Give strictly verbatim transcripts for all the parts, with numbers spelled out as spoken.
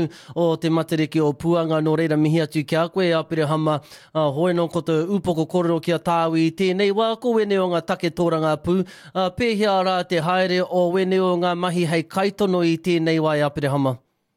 o te materiki o Puanga no reira mihi atu ki a koe a pere hama uh, hoe no ko te upoko korero ki a tāwi i tēnei wā ko wene o ngā take tōranga pū uh, pēhea rā te haere o wene o ngā mahi hei kaitono i tēnei wā a pere hama.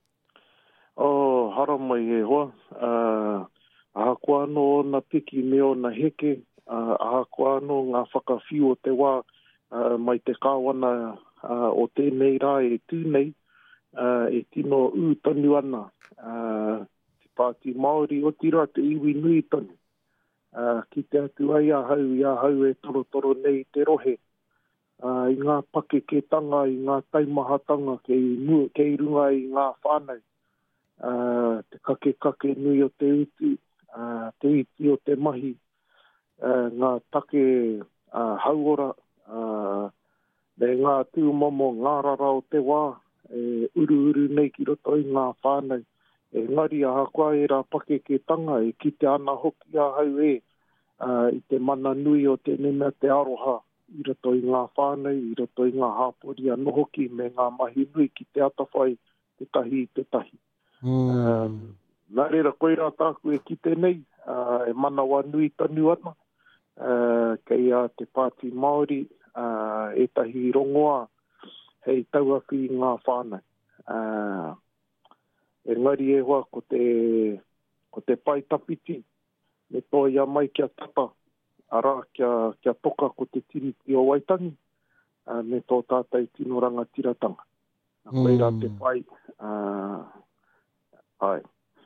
O hara mai e hoa uh, aha ko anō na piki me o na heke uh, aha ko anō ngā whakawhiu o te wā uh, mai te kāwana uh, o tēnei rā e tūnei Uh, e tino u tonu ana, uh, te Pāti Māori o tira te iwi nui tonu. Uh, ki te atu ai a hau, i a hau e toro toro nei te rohe. Uh, I ngā pake ke tanga, i ngā taimahatanga, ke i, ke i runga i ngā whānau. Uh, te kake kake nui o te utu, uh, te iti o te mahi, uh, ngā take uh, hauora, uh, me ngā tūmomo ngārara o te wā, e uru uru nei ki roto i ngā whānau. E ngari aha koa e rā pake ke tanga, e kite ana hoki a hau e, uh, i te mana nui o te nemea te aroha, i roto i ngā whānau, i roto i ngā hāpori a hoki me ngā mahi nui ki te atawhai, te tahi i te tahi. Mm. Um, nā reira koe rā tāku e kite nei, uh, e mana wā nui tanu ana, uh, kei a te Pāti Māori, uh, e tahi rongoa, hei tauaki i ngā whānau. Uh, e ngari e hoa ko te, ko te pai tapiti, me toia mai kia tata, ara kia, kia toka ko te tiriti o Waitangi, uh, me tō tātai tino rangatiratanga. Mm. Koe rā te pai, uh, ai.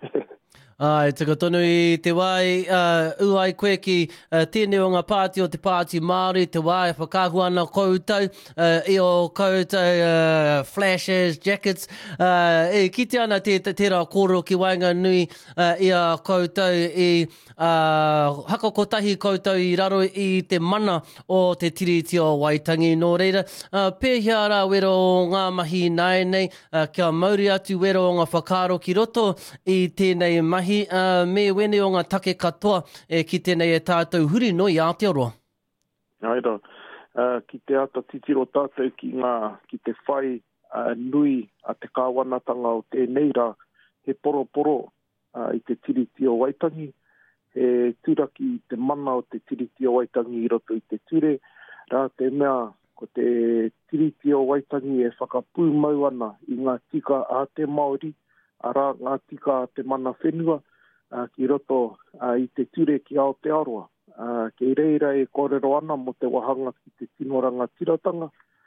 Ai, taka tonu i te wai, uh, uai koe ki uh, tēnei o ngā pāti o te Pāti Māori, te wai whakahu ana koutou, uh, i o koutou uh, flashes, jackets, uh, e kite ana te, te, te rā kōrero ki wainga nui uh, i a koutou i uh, haka kotahi koutou i raro i te mana o te tiriti o Waitangi. Nō reira, uh, pēhea rā wero o ngā mahi nai nei, uh, kia mauri atu wero o ngā whakaro ki roto i tēnei mahi. Uh, me wene o ngā take katoa e ki tēnei e tātou huri no i Aotearoa. Aira, uh, ki te ata titiro tātou ki ngā, ki te whai uh, nui a te kāwanatanga o tēnei rā, he poro poro uh, i te tiriti o Waitangi, he tūraki i te mana o te tiriti o Waitangi i roto i te ture, rā te mea ko te tiriti o Waitangi e whakapū mau ana i ngā tika a te Māori, ara ngā tika te mana whenua, uh, ki roto uh, i te ture ki Aotearoa. Uh, kei reira e kōrero ana mo te wahanga ki te tinoranga tiratanga,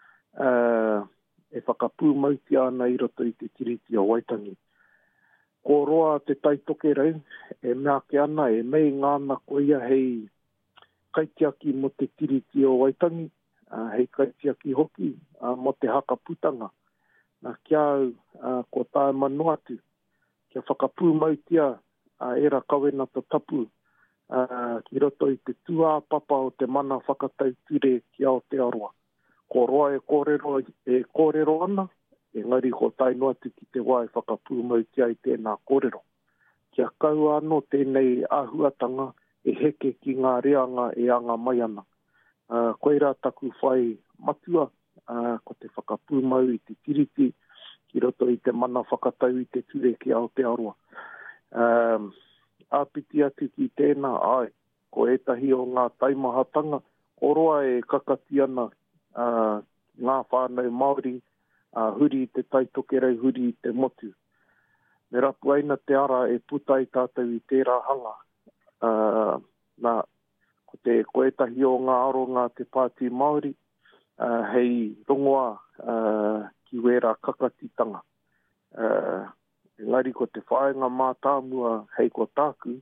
uh, e whakapū mauti ana i roto i te tiriti o Waitangi. Ko roa te taitoke rei, e mea ke ana, e mei ngāna ko ia hei kaitiaki mo te tiriti o Waitangi, uh, hei kaitiaki hoki uh, mo te hakaputanga. Nā kia au uh, ko tāe manu atu, kia whakapū mautia uh, era kawena to tapu uh, ki roto i te tua papa o te mana whakatau ture ki Aotearoa. Ko roa e kōrero, e kōrero ana, e ngari ko taino atu ki te wā e whakapū mautia i tēnā kōrero. Kia kau anō tēnei āhuatanga e heke ki ngā reanga e anga mai ana. Uh, koe rā taku whai matua, Uh, ko te whakapū mau i te tiriti, ki roto i te mana whakatau i te ture ki Aotearoa. Um, āpiti atu ki tēnā, ai, ko etahi o ngā taimahatanga, ko roa e kakati ana uh, ngā whānau Māori, uh, huri i te taitokerei, huri i te motu. Me rapu aina te ara e putai tātou i tērā hanga. Uh, nā, ko te ko etahi o ngā aronga te Pāti Māori, Uh, hei rongoa uh, ki wera kakatitanga. Uh, ngari ko te whaenga mātāmua hei ko tāku,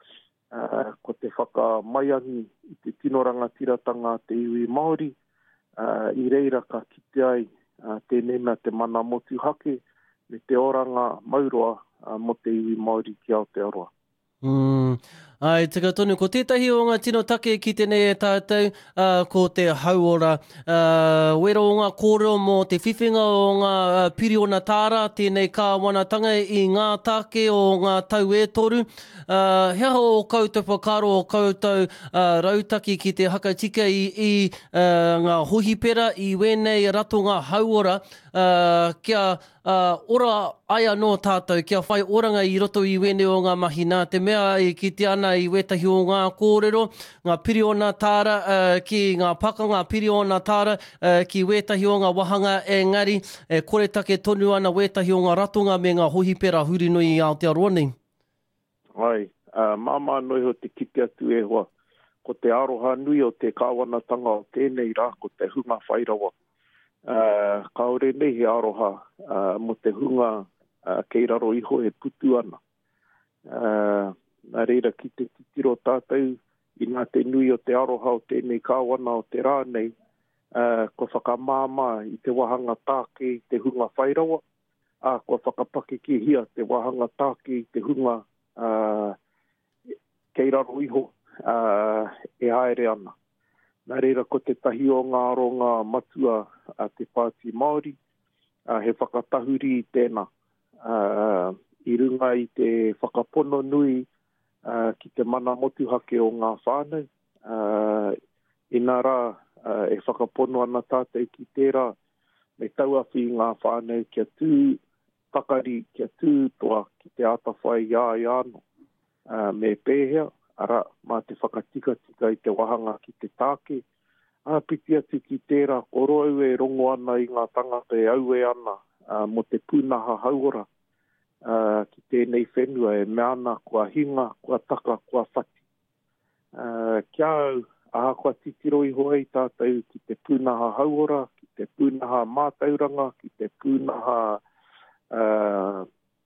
uh, ko te whakamaiangi i te tinoranga tiratanga te iwi Māori, uh, i reira ka kite ai uh, tēnei mea te mana motu hake, me te oranga mauroa uh, mo te iwi Māori ki Aotearoa. Mm. Ai, tika tonu, ko tētahi o ngā tino take ki tēnei e tātou, uh, ko te hauora. Uh, wera o ngā kōrero mō te whiwhinga o ngā uh, piriona tāra, tēnei kāwanatanga i ngā take o ngā tau e toru. Uh, hea o koutou whakaro o koutou uh, rautaki ki te hakatika i, i uh, ngā hohipera, i wēnei rato ngā hauora, uh, kia uh, ora aia no tātou, kia whai oranga i roto i wēnei o ngā mahi. Nā te mea i kite ana i wetahi o ngā kōrero, ngā piriona tāra, uh, ki ngā paka, ngā piriona tāra, uh, ki wetahi o ngā wahanga, engari, e kore take tonu ana wetahi o ngā ratonga me ngā hohipera huri nui i Aotearoa nei. Ai, uh, māma noi ho te kite atu e hoa. Ko te aroha nui o te kāwanatanga o tēnei rā, ko te hunga whairawa. Uh, kaore nei he aroha uh, mo te hunga uh, kei raro iho e putu ana. Uh, nā reira ki te titiro tātou, i nā te nui o te aroha o tēnei kāwana o te rā nei, uh, ko whakamāma i te wahanga tāke i te hunga whairawa, a ko whakapake ki hia te wahanga tāke i te hunga uh, kei raro iho uh, e haere ana. Nā reira ko te tahi o ngā ronga matua a te pāti Māori, uh, he whakatahuri i tēnā. Uh, I runga i te whakapono nui uh, ki te mana motuhake o ngā whānau. Uh, I nā rā uh, e whakapono ana tātou ki tērā, me tauawhi ngā whānau kia tū takari, kia tū toa ki te atawhai ia i ano. Uh, me pēhea, ara, mā te whakatika tika i te wahanga ki te tāke. A piti atu ki tērā, koro au e rongo ana i ngā tangata e au e ana uh, mo te pūnaha hauora uh, ki tēnei whenua e meana kua hinga, kua taka, kua whati. Uh, kia au, aha kua titiro i hoa i tātou ki te pūnaha hauora, ki te pūnaha mātauranga, ki te pūnaha uh,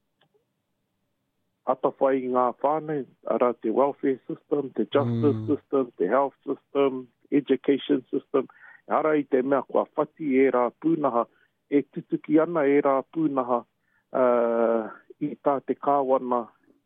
atawhai ngā whānau, ara te welfare system, te justice mm. system, te health system, education system. Ara i te mea kua whati e rā pūnaha, e tutuki ana e rā pūnaha uh, i tā te kāwana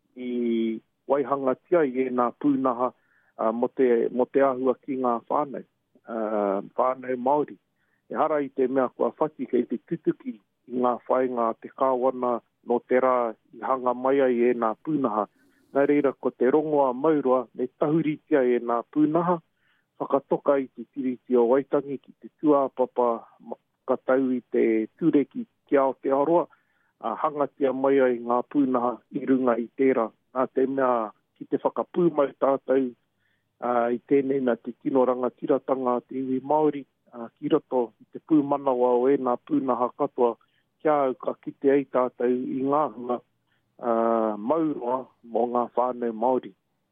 i waihangatia i e nā pūnaha uh, mo, te, mo te ahua ki ngā whānau, uh, whānau Māori. E ara i te mea kua whati kei te tutuki i ngā whainga te kāwana no te rā i hanga mai ai e nā pūnaha. Nā reira, ko te rongoa maurua, me tahuritia e nā pūnaha, whakatoka i te tiriti o Waitangi ki te tuāpapa katau i te tūreki ki Aotearoa, uh, hangatia mai ai ngā pūnaha i runga i tērā. Nā te mea ki te whakapūmai tātou uh, i tēnei na te tino rangatiratanga te iwi Māori, uh, ki roto i te pūmanawa o e nā pūnaha katoa, kia au ka kite ei tātou i ngā hunga uh, maurua mō ngā whānau Māori.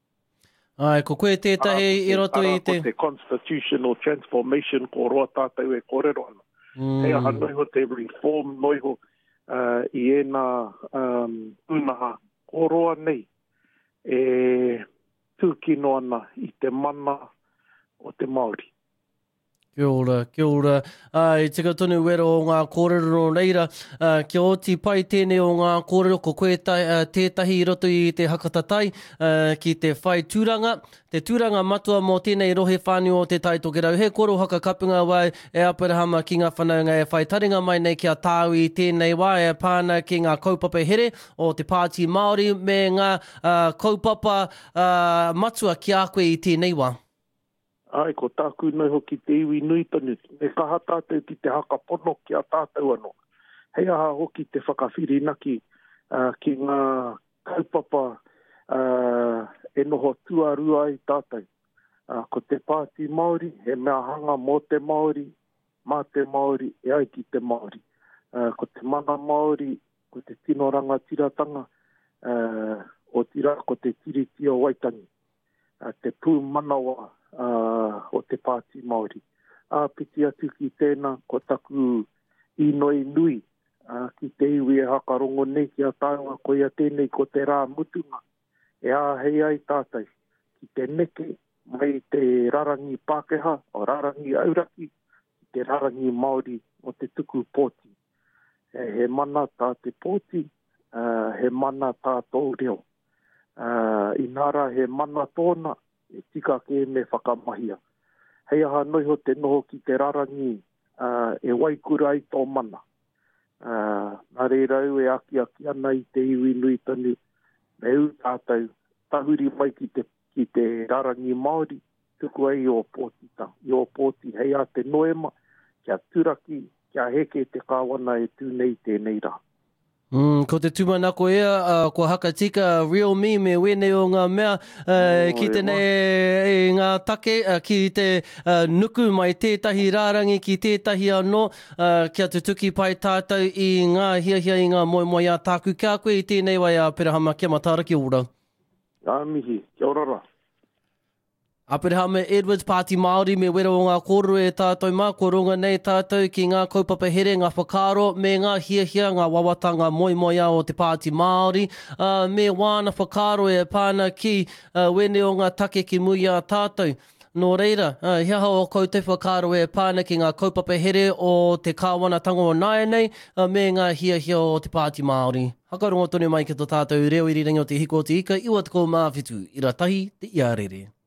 Ai, ko koe tētahi i roto i te... Ara ko te constitutional transformation ko roa tātou e kōrero ana. Mm. Hea hanoi ho te reform noi ho uh, i e nā um, pūnaha ko roa nei e tūkino ana i te mana o te Māori. Kia ora, kia ora. Ai, tika tonu wera o ngā kōrero no reira. Uh, kia oti pai tēnei o ngā kōrero ko koe tai, uh, tētahi i roto i te hakatatai uh, ki te whai tūranga. Te tūranga matua mō tēnei rohe whānau o te taitokerau. He koro haka kapunga wai e Aperahama ki ngā whanaunga e whai taringa mai nei kia tāu i tēnei wai e pāna ki ngā kaupapa here o te pāti Māori me ngā uh, kaupapa uh, matua ki a koe i tēnei wā. Ai, ko tāku nei hoki te iwi nui tonu. Me kaha tātou ki te haka pono ki a tātou anō. Hei aha hoki te whakawhirinaki uh, ki ngā kaupapa uh, e noho tuarua i tātou. Uh, ko te pāti Māori, he mea hanga mō te Māori, mā te Māori, e ai ki te Māori. Uh, ko te mana Māori, ko te tino rangatiratanga, uh, o tira, ko te tiriti o Waitangi. Uh, te pū manawa, Uh, o te pāti Māori. A uh, piti atu ki tēnā, ko taku i noi nui, uh, ki te iwi e hakarongo nei ki a tāunga, ko ia tēnei ko te rā mutunga. E a hei ai tātai, ki te neke, mai te rarangi Pākehā, o rarangi Auraki, ki te rarangi Māori o te tuku pōti. E, he mana tā te pōti, uh, he mana tā tō reo. uh, i nara he mana tōna, e tika ke me whakamahia. Hei aha noiho te noho ki te rarangi uh, e waikura i tō mana. Uh, nā reirau e aki aki ana i te iwi nui tanu, me u tātou, tahuri mai ki te, ki te rarangi Māori, tuku ai o pōtita, i o pōti hei a te noema, kia turaki, kia heke te kāwana e tūnei tēnei rā. Mm, ko te tūmanako ea, uh, ko haka tika real me me wene o ngā mea, uh, oh, ki tēnei e, e ngā take, uh, ki te uh, nuku mai tētahi rārangi ki tētahi anō, uh, kia te tuki pai tātou i ngā hiahia i ngā moe moe a tāku. Kia koe i tēnei wai a Perehama, kia matara ki ora. Ngā mihi, kia orara. A Perehama Edwards, Pāti Māori, me wera o ngā kōrero e tātou mā, ko runga nei tātou ki ngā kaupapa here, ngā whakaaro, me ngā hiahia, ngā wawatanga moi moi a o te Pāti Māori, uh, me wāna whakaaro e pāna ki uh, wene o ngā take ki mui a tātou. Nō reira, uh, hiaha o kou te whakaaro e pāna ki ngā kaupapa here o te kāwanatanga o Nāianei, uh, me ngā hiahia o te Pāti Māori. Hakarongo tonu mai ki tō tātou reo i rirangi o te hiko o te ika, iwa te kou mawhitu, i ratahi te iarere.